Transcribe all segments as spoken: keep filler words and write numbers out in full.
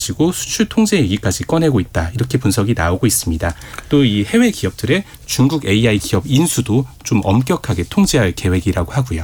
가지고 수출 통제 얘기까지 꺼내고 있다. 이렇게 분석이 나오고 있습니다. 또 이 해외 기업들의 중국 에이아이 기업 인수도 좀 엄격하게 통제할 계획이라고 하고요.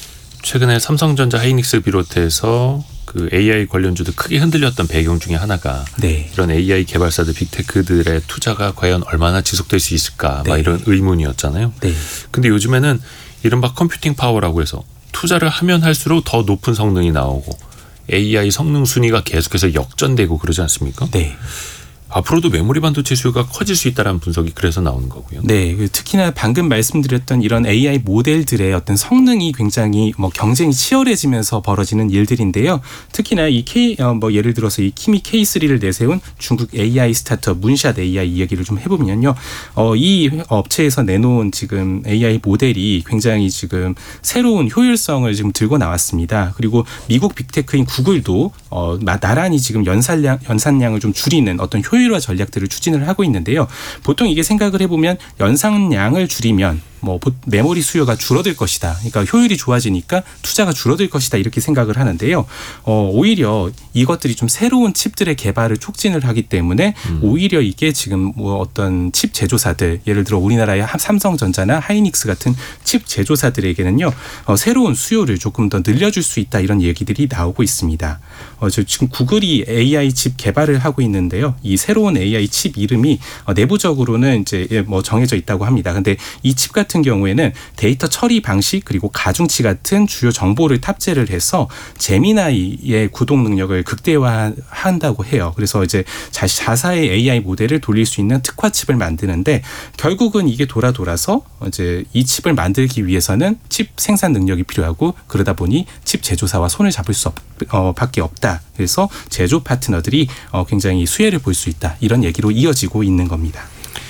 최근에 삼성전자, 하이닉스 비롯해서 그 에이아이 관련주도 크게 흔들렸던 배경 중에 하나가 네. 이런 에이아이 개발사들, 빅테크들의 투자가 과연 얼마나 지속될 수 있을까 네. 막 이런 의문이었잖아요. 네. 근데 요즘에는 이른바 컴퓨팅 파워라고 해서 투자를 하면 할수록 더 높은 성능이 나오고 에이아이 성능 순위가 계속해서 역전되고 그러지 않습니까? 네. 앞으로도 메모리 반도체 수요가 커질 수 있다는 분석이 그래서 나오는 거고요. 네, 특히나 방금 말씀드렸던 이런 에이아이 모델들의 어떤 성능이 굉장히 뭐 경쟁이 치열해지면서 벌어지는 일들인데요. 특히나 이 K 어 뭐 예를 들어서 이 키미 케이 쓰리를 내세운 중국 에이아이 스타트업 문샷 에이아이 이야기를 좀 해보면요, 어, 이 업체에서 내놓은 지금 에이아이 모델이 굉장히 지금 새로운 효율성을 지금 들고 나왔습니다. 그리고 미국 빅테크인 구글도 어, 나란히 지금 연산량 연산량을 좀 줄이는 어떤 효율 효율화 전략들을 추진을 하고 있는데요. 보통 이게 생각을 해보면 연산량을 줄이면 뭐 메모리 수요가 줄어들 것이다. 그러니까 효율이 좋아지니까 투자가 줄어들 것이다. 이렇게 생각을 하는데요. 어, 오히려 이것들이 좀 새로운 칩들의 개발을 촉진을 하기 때문에 음. 오히려 이게 지금 뭐 어떤 칩 제조사들, 예를 들어 우리나라의 삼성전자나 하이닉스 같은 칩 제조사들에게는요, 어, 새로운 수요를 조금 더 늘려줄 수 있다. 이런 얘기들이 나오고 있습니다. 어, 저 지금 구글이 에이아이 칩 개발을 하고 있는데요. 이 새로운 에이아이 칩 이름이 어, 내부적으로는 이제 뭐 정해져 있다고 합니다. 근데 이 칩 같은 경우에는 데이터 처리 방식 그리고 가중치 같은 주요 정보를 탑재를 해서 제미나이의 구동 능력을 극대화한다고 해요. 그래서 이제 자사의 에이아이 모델을 돌릴 수 있는 특화 칩을 만드는데, 결국은 이게 돌아 돌아서 이제 이 칩을 만들기 위해서는 칩 생산 능력이 필요하고, 그러다 보니 칩 제조사와 손을 잡을 수 없, 어, 밖에 없다. 그래서 제조 파트너들이 어, 굉장히 수혜를 볼 수 있다. 이런 얘기로 이어지고 있는 겁니다.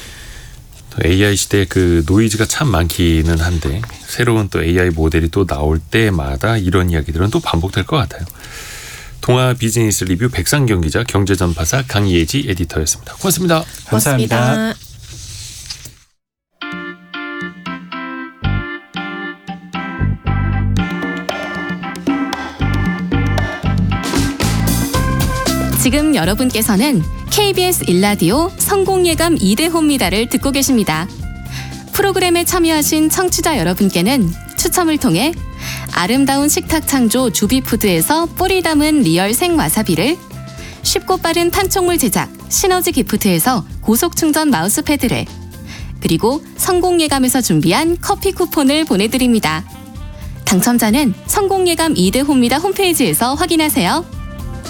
에이아이 시대에 그 노이즈가 참 많기는 한데 새로운 또 에이아이 모델이 또 나올 때마다 이런 이야기들은 또 반복될 것 같아요. 동아 비즈니스 리뷰 백상경 기자, 경제전파사 강예지 에디터였습니다. 고맙습니다. 감사합니다. 고맙습니다. 지금 여러분께서는 케이비에스 일 라디오 성공예감 이 대 호입니다를 듣고 계십니다. 프로그램에 참여하신 청취자 여러분께는 추첨을 통해 아름다운 식탁 창조 주비푸드에서 뿌리 담은 리얼 생와사비를, 쉽고 빠른 판촉물 제작 시너지 기프트에서 고속충전 마우스패드를, 그리고 성공예감에서 준비한 커피 쿠폰을 보내드립니다. 당첨자는 성공예감 이 대 호입니다 홈페이지에서 확인하세요.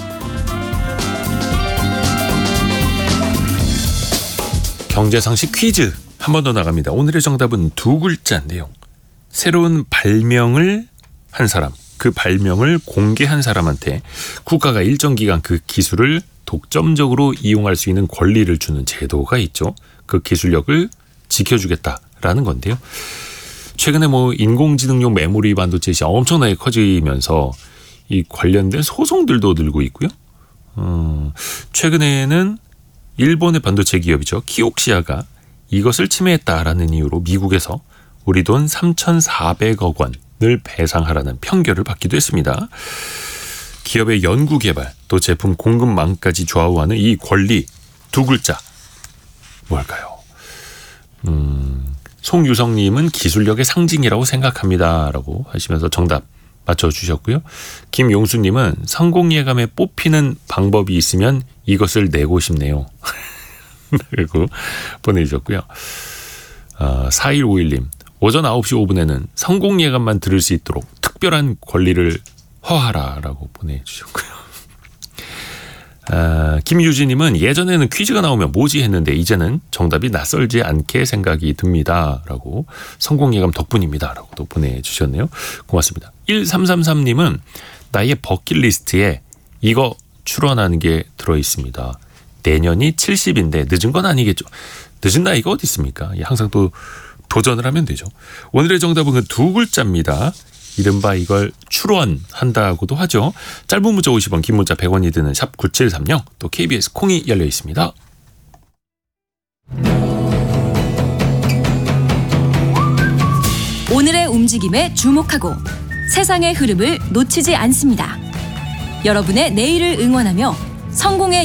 경제상식 퀴즈 한 번 더 나갑니다. 오늘의 정답은 두 글자인데요. 새로운 발명을 한 사람, 그 발명을 공개한 사람한테 국가가 일정 기간 그 기술을 독점적으로 이용할 수 있는 권리를 주는 제도가 있죠. 그 기술력을 지켜주겠다라는 건데요. 최근에 뭐 인공지능용 메모리 반도체 시장 엄청나게 커지면서 이 관련된 소송들도 늘고 있고요. 어, 최근에는 일본의 반도체 기업이죠. 키옥시아가 이것을 침해했다라는 이유로 미국에서 우리 돈 삼천사백억 원을 배상하라는 판결을 받기도 했습니다. 기업의 연구 개발 또 제품 공급망까지 좌우하는 이 권리, 두 글자 뭘까요? 음, 송유성님은 기술력의 상징이라고 생각합니다라고 하시면서 정답 맞춰주셨고요. 김용수님은 성공예감에 뽑히는 방법이 있으면 이것을 내고 싶네요. 그리고 보내주셨고요. 어, 사일오일 님, 오전 아홉 시 오 분에는 성공예감만 들을 수 있도록 특별한 권리를 허하라라고 보내주셨고요. 아, 김유진님은 예전에는 퀴즈가 나오면 뭐지 했는데 이제는 정답이 낯설지 않게 생각이 듭니다 라고, 성공예감 덕분입니다 라고 또 보내주셨네요. 고맙습니다. 일삼삼삼 님은 나의 버킷리스트에 이거 출원하는 게 들어있습니다. 내년이 칠십인데 늦은 건 아니겠죠. 늦은 나이가 어디 있습니까? 항상 또 도전을 하면 되죠. 오늘의 정답은 그 두 글자입니다. 이른바 이걸 출원한다고도 하죠. 짧은 문자 오십 원, 긴 문자 백 원이 드는 샵 구칠삼공, 또 케이비에스 콩이 열려 있습니다. 오늘의 움직임에 주목하고 세상의 흐름을 놓치지 않습니다. 여러분의 내일을 응원하며 성공의